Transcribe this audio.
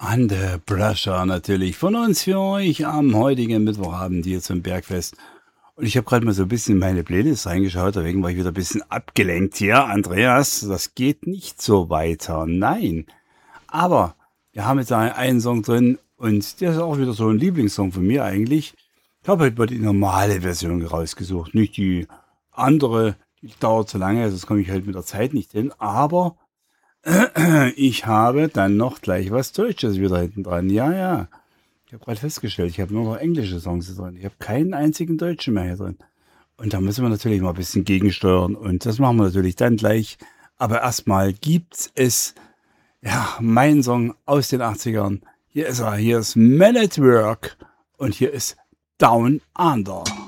Under Pressure natürlich von uns für euch am heutigen Mittwochabend hier zum Bergfest. Und ich habe gerade mal so ein bisschen in meine Playlist reingeschaut, deswegen war ich wieder ein bisschen abgelenkt hier. Andreas, das geht nicht so weiter. Nein. Aber wir haben jetzt einen Song drin und der ist auch wieder so ein Lieblingssong von mir eigentlich. Ich habe heute mal die normale Version rausgesucht, nicht die andere. Die dauert zu lange, das komme ich halt mit der Zeit nicht hin. Aber ich habe dann noch gleich was Deutsches wieder hinten dran. Ja, ja. Ich habe gerade festgestellt, ich habe nur noch englische Songs hier drin. Ich habe keinen einzigen deutschen mehr hier drin. Und da müssen wir natürlich mal ein bisschen gegensteuern. Und das machen wir natürlich dann gleich. Aber erstmal gibt es, ja, meinen Song aus den 80ern. Hier ist er. Hier ist Man at Work. Und hier ist Down Under.